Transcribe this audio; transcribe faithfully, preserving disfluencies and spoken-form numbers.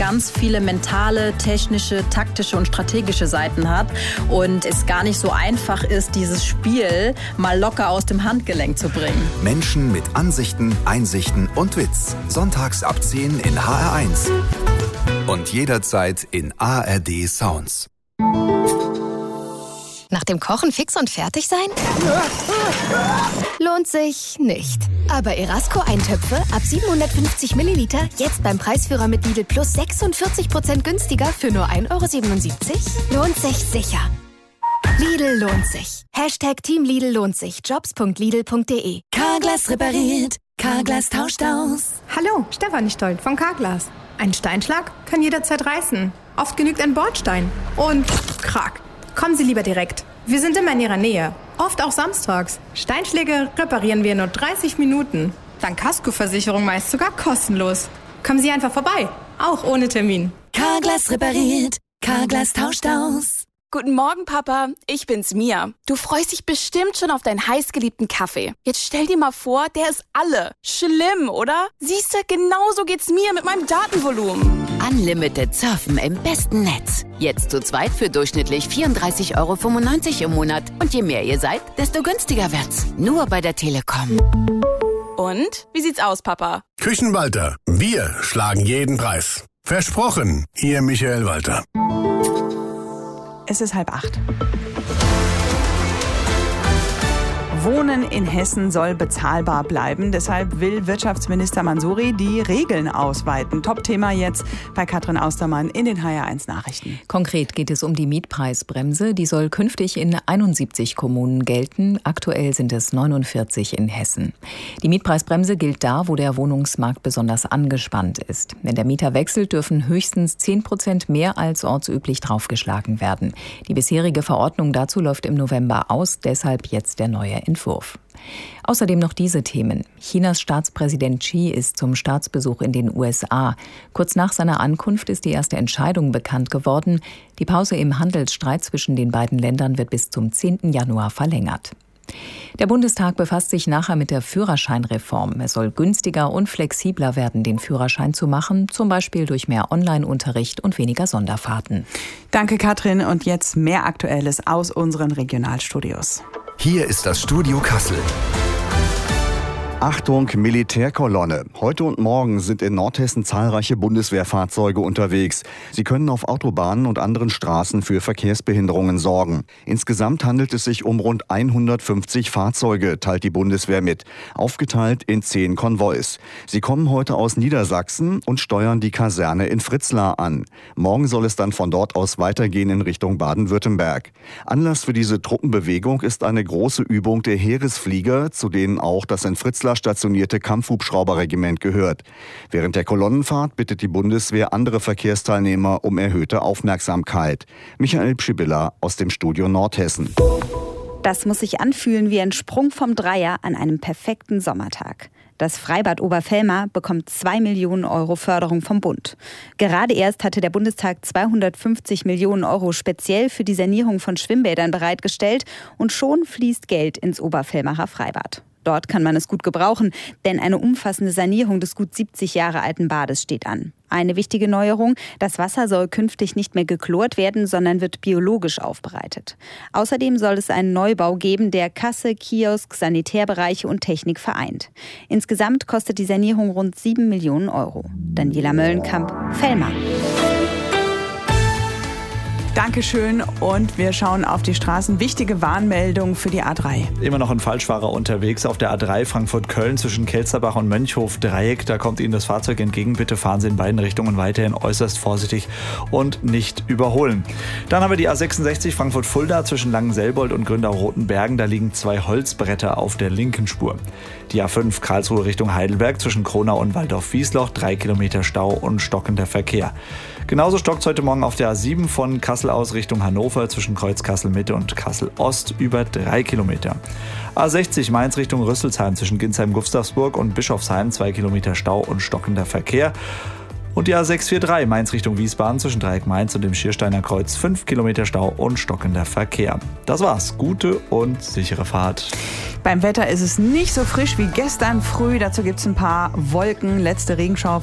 ganz viele mentale, technische, taktische und strategische Seiten hat und es gar nicht so einfach ist, dieses Spiel mal locker aus dem Handgelenk zu bringen. Menschen mit Ansichten, Einsichten und Witz. Sonntags ab zehn in H R eins. Und jederzeit in A R D Sounds. Nach dem Kochen fix und fertig sein? Lohnt sich nicht. Aber Erasco-Eintöpfe ab siebenhundertfünfzig Milliliter jetzt beim Preisführer mit Lidl Plus sechsundvierzig Prozent günstiger für nur ein Euro siebenundsiebzig? Lohnt sich sicher. Lidl lohnt sich. Hashtag Team Lidl lohnt sich. Jobs punkt lidl punkt de. Carglass repariert. Carglass tauscht aus. Hallo, Stefanie Stoll von Carglass. Ein Steinschlag kann jederzeit reißen. Oft genügt ein Bordstein. Und krack. Kommen Sie lieber direkt. Wir sind immer in Ihrer Nähe. Oft auch samstags. Steinschläge reparieren wir in nur dreißig Minuten. Dank Kaskoversicherung meist sogar kostenlos. Kommen Sie einfach vorbei. Auch ohne Termin. Carglass repariert. Carglass tauscht aus. Guten Morgen, Papa. Ich bin's, Mia. Du freust dich bestimmt schon auf deinen heißgeliebten Kaffee. Jetzt stell dir mal vor, der ist alle. Schlimm, oder? Siehst du, genauso geht's mir mit meinem Datenvolumen. Unlimited surfen im besten Netz. Jetzt zu zweit für durchschnittlich vierunddreißig Euro fünfundneunzig im Monat. Und je mehr ihr seid, desto günstiger wird's. Nur bei der Telekom. Und? Wie sieht's aus, Papa? Küchenwalter. Wir schlagen jeden Preis. Versprochen. Ihr Michael Walter. Es ist halb acht. Wohnen in Hessen soll bezahlbar bleiben. Deshalb will Wirtschaftsminister Mansouri die Regeln ausweiten. Top-Thema jetzt bei Katrin Austermann in den H R eins Nachrichten. Konkret geht es um die Mietpreisbremse. Die soll künftig in einundsiebzig Kommunen gelten. Aktuell sind es neunundvierzig in Hessen. Die Mietpreisbremse gilt da, wo der Wohnungsmarkt besonders angespannt ist. Wenn der Mieter wechselt, dürfen höchstens zehn Prozent mehr als ortsüblich draufgeschlagen werden. Die bisherige Verordnung dazu läuft im November aus, deshalb jetzt der neue Entwurf. Außerdem noch diese Themen. Chinas Staatspräsident Xi ist zum Staatsbesuch in den U S A. Kurz nach seiner Ankunft ist die erste Entscheidung bekannt geworden. Die Pause im Handelsstreit zwischen den beiden Ländern wird bis zum zehnten Januar verlängert. Der Bundestag befasst sich nachher mit der Führerscheinreform. Es soll günstiger und flexibler werden, den Führerschein zu machen, zum Beispiel durch mehr Online-Unterricht und weniger Sonderfahrten. Danke, Katrin. Und jetzt mehr Aktuelles aus unseren Regionalstudios. Hier ist das Studio Kassel. Achtung, Militärkolonne. Heute und morgen sind in Nordhessen zahlreiche Bundeswehrfahrzeuge unterwegs. Sie können auf Autobahnen und anderen Straßen für Verkehrsbehinderungen sorgen. Insgesamt handelt es sich um rund hundertfünfzig Fahrzeuge, teilt die Bundeswehr mit, aufgeteilt in zehn Konvois. Sie kommen heute aus Niedersachsen und steuern die Kaserne in Fritzlar an. Morgen soll es dann von dort aus weitergehen in Richtung Baden-Württemberg. Anlass für diese Truppenbewegung ist eine große Übung der Heeresflieger, zu denen auch das in Fritzlar stationierte Kampfhubschrauberregiment gehört. Während der Kolonnenfahrt bittet die Bundeswehr andere Verkehrsteilnehmer um erhöhte Aufmerksamkeit. Michael Pschibilla aus dem Studio Nordhessen. Das muss sich anfühlen wie ein Sprung vom Dreier an einem perfekten Sommertag. Das Freibad Oberfellmar bekommt zwei Millionen Euro Förderung vom Bund. Gerade erst hatte der Bundestag zweihundertfünfzig Millionen Euro speziell für die Sanierung von Schwimmbädern bereitgestellt und schon fließt Geld ins Oberfellmarer Freibad. Dort kann man es gut gebrauchen, denn eine umfassende Sanierung des gut siebzig Jahre alten Bades steht an. Eine wichtige Neuerung: Das Wasser soll künftig nicht mehr geklort werden, sondern wird biologisch aufbereitet. Außerdem soll es einen Neubau geben, der Kasse, Kiosk, Sanitärbereiche und Technik vereint. Insgesamt kostet die Sanierung rund sieben Millionen Euro. Daniela Möllenkamp, Fellmar. Dankeschön und wir schauen auf die Straßen. Wichtige Warnmeldung für die A drei. Immer noch ein Falschfahrer unterwegs auf der A drei Frankfurt-Köln zwischen Kelsterbach und Mönchhof-Dreieck. Da kommt Ihnen das Fahrzeug entgegen. Bitte fahren Sie in beiden Richtungen weiterhin äußerst vorsichtig und nicht überholen. Dann haben wir die A sechsundsechzig Frankfurt-Fulda zwischen Langenselbold und Gründau-Rotenbergen. Da liegen zwei Holzbretter auf der linken Spur. Die A fünf Karlsruhe Richtung Heidelberg zwischen Kronau und Waldorf-Wiesloch. Drei Kilometer Stau und stockender Verkehr. Genauso stockt es heute Morgen auf der A sieben von Kassel aus Richtung Hannover zwischen Kreuz Kassel-Mitte und Kassel-Ost über drei Kilometer. A sechzig Mainz Richtung Rüsselsheim zwischen Ginsheim-Gustavsburg und Bischofsheim zwei Kilometer Stau und stockender Verkehr. Und die A sechs vier drei Mainz Richtung Wiesbaden zwischen Dreieck Mainz und dem Schiersteiner Kreuz fünf Kilometer Stau und stockender Verkehr. Das war's. Gute und sichere Fahrt. Beim Wetter ist es nicht so frisch wie gestern früh. Dazu gibt es ein paar Wolken. Letzte Regenschauer